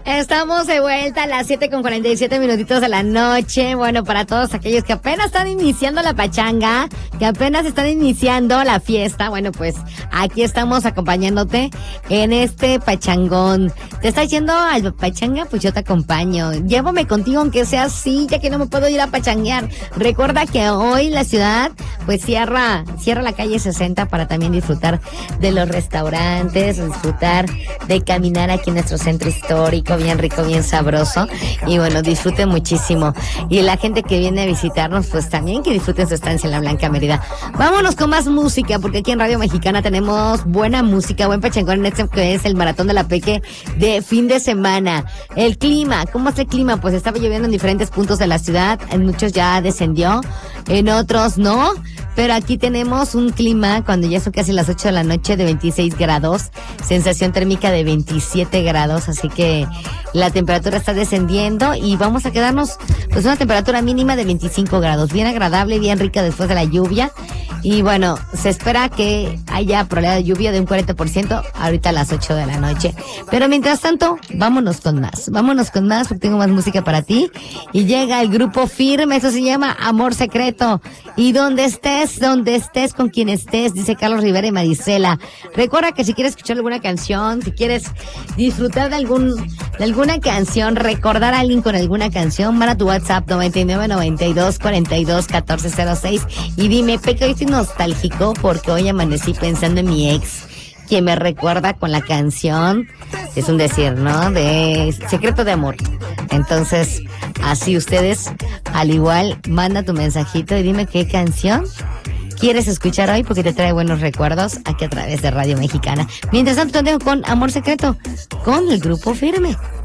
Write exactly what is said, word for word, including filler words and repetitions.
Estamos de vuelta a las siete con cuarenta y siete minutitos de la noche. Bueno, para todos aquellos que apenas están iniciando la pachanga, que apenas están iniciando la fiesta, bueno, pues aquí estamos acompañándote en este pachangón. ¿Te estás yendo al pachanga? Pues yo te acompaño. Llévame contigo aunque sea así, ya que no me puedo ir a pachanguear. Recuerda que hoy la ciudad pues cierra, cierra la calle sesenta para también disfrutar de los restaurantes, disfrutar de caminar aquí en nuestro centro histórico, bien rico, bien sabroso, y bueno, disfruten muchísimo. Y la gente que viene a visitarnos, pues también que disfruten su estancia en la Blanca Mérida. Vámonos con más música, porque aquí en Radio Mexicana tenemos buena música, buen pachangón en este que es el Maratón de la Peque de fin de semana. El clima, ¿cómo es el clima? Pues estaba lloviendo en diferentes puntos de la ciudad, en muchos ya descendió, en otros no, pero aquí tenemos un clima cuando ya son casi las ocho de la noche de veintiséis grados, sensación térmica de veintisiete grados, así que la temperatura está descendiendo y vamos a quedarnos pues una temperatura mínima de veinticinco grados, bien agradable, bien rica después de la lluvia. Y bueno, se espera que haya probabilidad de lluvia de un cuarenta por ciento ahorita a las ocho de la noche. Pero mientras tanto, vámonos con más. Vámonos con más porque tengo más música para ti. Y llega el grupo Firme, eso se llama Amor Secreto. Y donde estés, donde estés, con quien estés, dice Carlos Rivera y Marisela. Recuerda que si quieres escuchar alguna canción, si quieres disfrutar de algún, de alguna canción, recordar a alguien con alguna canción, manda tu WhatsApp noventa y nueve, noventa y dos, cuarenta y dos, catorce cero seis y dime, Peque, hoy estoy nostálgico porque hoy amanecí pensando en mi ex, que me recuerda con la canción, es un decir, ¿no? De Secreto de Amor. Entonces, así ustedes, al igual, manda tu mensajito y dime qué canción quieres escuchar hoy porque te trae buenos recuerdos aquí a través de Radio Mexicana. Mientras tanto, te dejo con Amor Secreto, con el grupo Firme.